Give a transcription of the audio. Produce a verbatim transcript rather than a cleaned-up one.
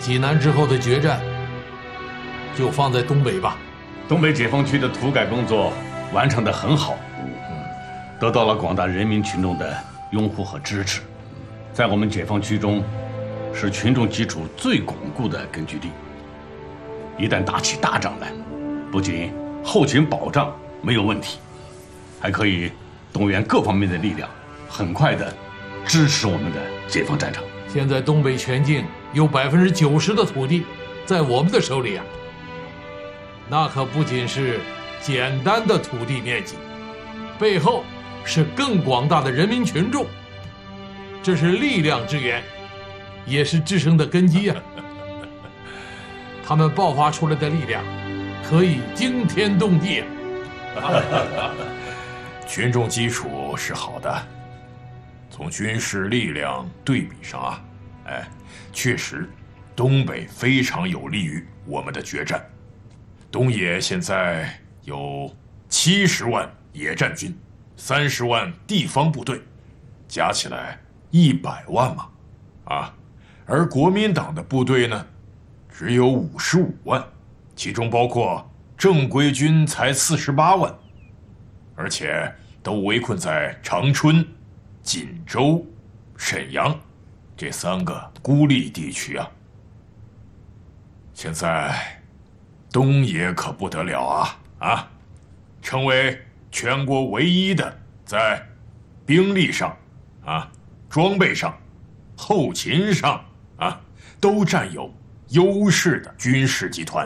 济南之后的决战就放在东北吧。 东北解放区的土改工作完成得很好，得到了广大人民群众的拥护和支持，在我们解放区中是群众基础最巩固的根据地。一旦打起大仗来，不仅后勤保障没有问题，还可以动员各方面的力量，很快的支持我们的解放战场。 现在东北全境有百分之九十的土地在我们的手里啊，那可不仅是简单的土地面积，背后是更广大的人民群众，这是力量之源，也是支撑的根基啊。他们爆发出来的力量可以惊天动地啊。 群众基础是好的，从军事力量对比上啊，哎，确实东北非常有利于我们的决战。东野现在有七十万野战军，三十万地方部队，加起来一百万嘛，啊，而国民党的部队呢，只有五十五万，其中包括正规军才四十八万，而且都围困在长春、锦州、沈阳这三个孤立地区啊。现在东野可不得了啊啊！成为全国唯一的在兵力上、啊装备上、后勤上啊都占有优势的军事集团。